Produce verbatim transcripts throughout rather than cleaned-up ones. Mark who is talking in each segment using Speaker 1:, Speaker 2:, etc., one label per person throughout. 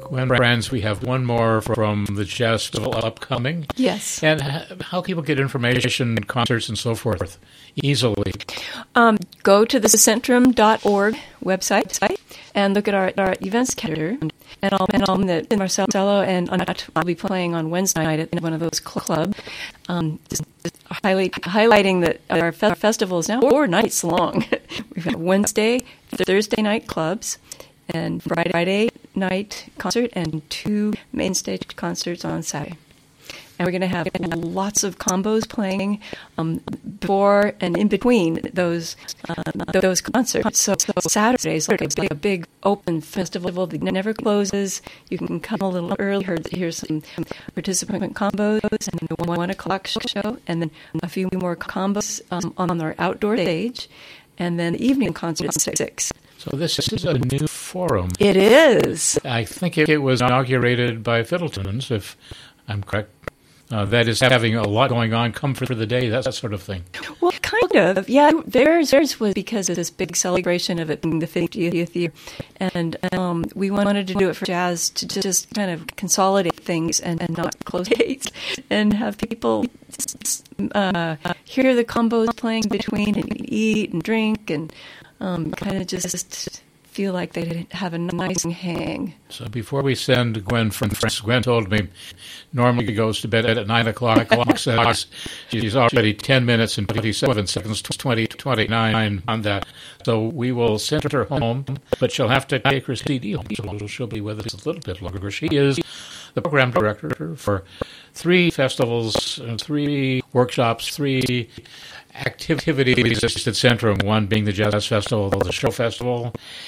Speaker 1: Gwen, friends, we have one more from the Jazz Festival upcoming.
Speaker 2: Yes.
Speaker 1: And how people get information, concerts, and so forth easily.
Speaker 2: Um, go to the centrum dot org website and look at our, our events calendar. And I'll mention that Marcelo and Annette will be playing on Wednesday night at one of those clubs. Um, just, just highlight, highlighting that our fe- festival is now four nights long. We've got Wednesday, Thursday night clubs, and Friday, Friday night concert, and two main stage concerts on Saturday. And we're going to have lots of combos playing um, before and in between those uh, those concerts. So, so Saturday's like a big, a big open festival that never closes. You can come a little early. Hear, hear some participant combos and a one o'clock show, and then a few more combos um, on our outdoor stage, and then evening concert at six.
Speaker 1: So this is a new forum.
Speaker 2: It is.
Speaker 1: I think it was inaugurated by Fiddleton's, if I'm correct. Uh, that is having a lot going on, come for the day, that, that sort of thing.
Speaker 2: Well, kind of. Yeah, theirs, theirs was because of this big celebration of it being the fiftieth year. And um, we wanted to do it for jazz to just kind of consolidate things and, and not close dates and have people uh, hear the combos playing between and eat and drink and um, kind of just feel like they have a nice hang.
Speaker 1: So before we send Gwen from France, Gwen told me normally goes to bed at nine o'clock. Clock says she's already ten minutes and twenty-seven seconds, twenty, twenty-nine on that. So we will send her home, but she'll have to take her C D home. So she'll be with us a little bit longer. She is the program director for three festivals, three workshops, three activities at Centrum, one being the Jazz Festival, the Show Festival,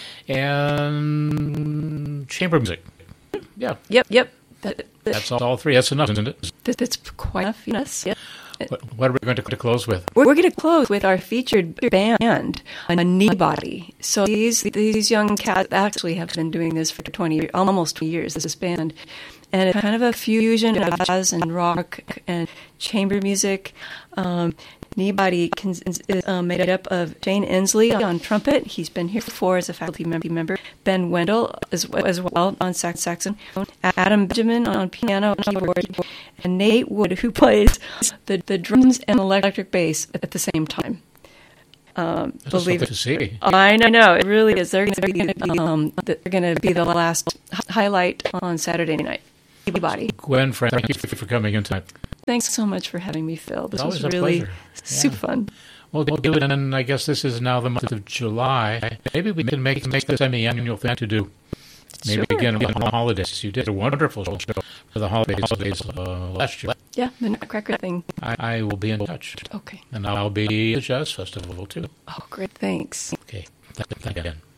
Speaker 1: and chamber music. Yeah.
Speaker 2: Yep, yep. That, that,
Speaker 1: That's all three. That's enough, isn't it?
Speaker 2: that, that's quite enough, yes. Yeah.
Speaker 1: What, what are we going to, to close with?
Speaker 2: We're, we're going to close with our featured band, a Kneebody. So these these young cats actually have been doing this for twenty years, almost twenty years, this band. And it's kind of a fusion of jazz and rock and chamber music. Um, Kneebody is um, made up of Shane Inslee on trumpet. He's been here before as a faculty member. Ben Wendell as, as well on sax saxophone. Adam Benjamin on piano and keyboard. And Nate Wood, who plays the, the drums and electric bass at the same time. Um,
Speaker 1: That's
Speaker 2: believe
Speaker 1: it. To see.
Speaker 2: I know, it really is. They're going to be um, they're going to be the last highlight on Saturday night. Kneebody.
Speaker 1: Gwen, Frank, thank you for coming in tonight.
Speaker 2: Thanks so much for having me, Phil. This
Speaker 1: Always
Speaker 2: was
Speaker 1: a
Speaker 2: really
Speaker 1: pleasure.
Speaker 2: super
Speaker 1: Yeah.
Speaker 2: fun.
Speaker 1: We'll do it, and I guess this is now the month of July. Maybe we can make make the semi-annual thing to do. Maybe
Speaker 2: Sure.
Speaker 1: again on the holidays. You did a wonderful show for the holidays, holidays uh, last year.
Speaker 2: Yeah, the Nutcracker thing.
Speaker 1: I, I will be in touch.
Speaker 2: Okay.
Speaker 1: And I'll be at the Jazz Festival, too.
Speaker 2: Oh, great. Thanks.
Speaker 1: Okay. Thank you again.